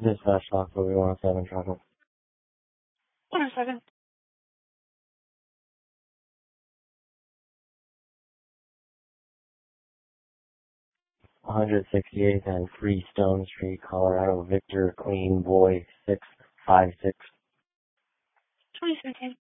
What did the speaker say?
Dispatch Lock for 107 traffic. 107. 168th and Freestone Street, Colorado. Victor Queen Boy 656. 2017.